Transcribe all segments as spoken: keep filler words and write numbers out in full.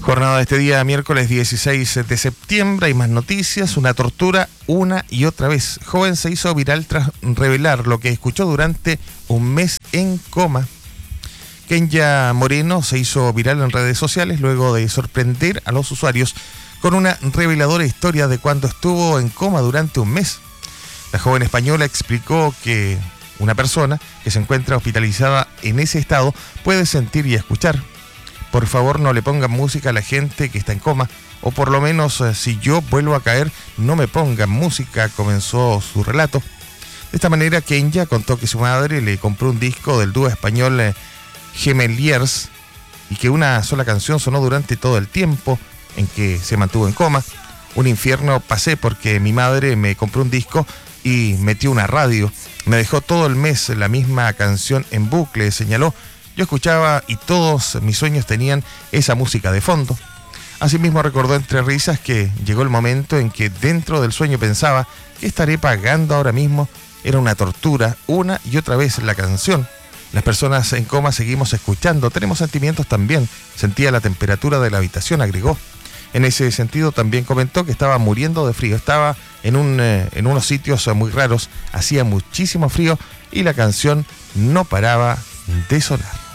Jornada de este día, miércoles dieciséis de septiembre, hay más noticias. Una tortura una y otra vez. Joven se hizo viral tras revelar lo que escuchó durante un mes en coma. Kenya Moreno se hizo viral en redes sociales luego de sorprender a los usuarios con una reveladora historia de cuando estuvo en coma durante un mes. La joven española explicó que una persona que se encuentra hospitalizada en ese estado puede sentir y escuchar. Por favor, no le pongan música a la gente que está en coma, o por lo menos eh, si yo vuelvo a caer, no me pongan música, comenzó su relato. De esta manera, Kenya contó que su madre le compró un disco del dúo español eh, Gemeliers y que una sola canción sonó durante todo el tiempo en que se mantuvo en coma. Un infierno pasé porque mi madre me compró un disco y metió una radio. Me dejó todo el mes la misma canción en bucle, señaló. Yo escuchaba y todos mis sueños tenían esa música de fondo. Asimismo recordó entre risas que llegó el momento en que dentro del sueño pensaba ¿qué estaré pagando ahora mismo? Era una tortura, una y otra vez la canción. Las personas en coma seguimos escuchando, tenemos sentimientos también. Sentía la temperatura de la habitación, agregó. En ese sentido también comentó que estaba muriendo de frío. Estaba en, un, eh, en unos sitios muy raros, hacía muchísimo frío y la canción no paraba de sonar.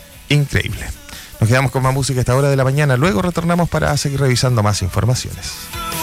Increíble. Nos quedamos con más música a esta hora de la mañana. Luego retornamos para seguir revisando más informaciones.